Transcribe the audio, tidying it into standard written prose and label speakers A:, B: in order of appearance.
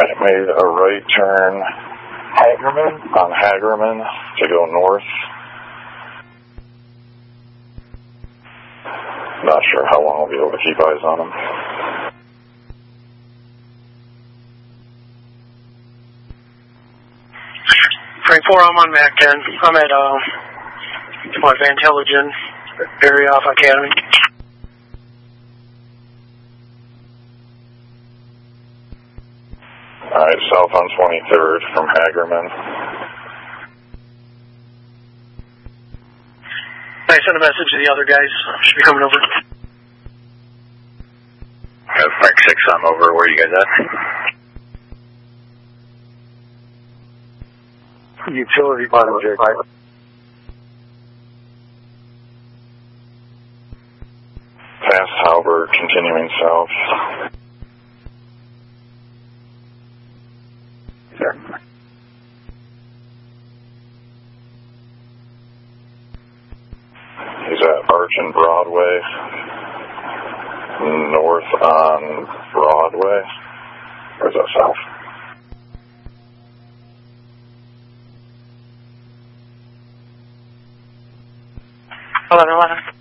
A: Alright, made a right turn on Hagerman to go north. Not sure how long I'll be able to keep eyes on him.
B: Frank 4, I'm on Mac 10. I'm at Van Telligen area off Academy.
A: Alright, south on 23rd from Hagerman.
B: I sent a message to the other guys. Should be coming over.
C: Frank 6, I'm over. Where are you guys at?
D: Utility project.
A: Past Halbert, continuing south.
C: Sure.
A: He's at Arch and Broadway. North on Broadway. Or is that south?
B: 1111.